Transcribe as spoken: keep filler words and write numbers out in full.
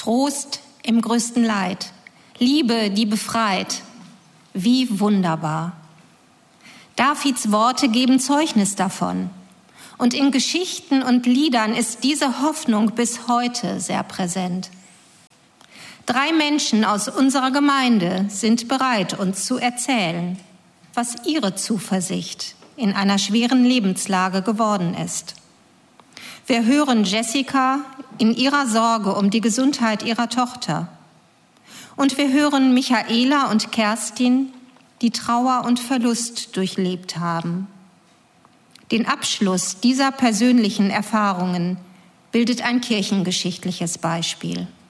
Trost im größten Leid, Liebe, die befreit. Wie wunderbar. Davids Worte geben Zeugnis davon. Und in Geschichten und Liedern ist diese Hoffnung bis heute sehr präsent. Drei Menschen aus unserer Gemeinde sind bereit, uns zu erzählen, was ihre Zuversicht in einer schweren Lebenslage geworden ist. Wir hören Jessica in ihrer Sorge um die Gesundheit ihrer Tochter. Und wir hören Michaela und Kerstin, die Trauer und Verlust durchlebt haben. Den Abschluss dieser persönlichen Erfahrungen bildet ein kirchengeschichtliches Beispiel.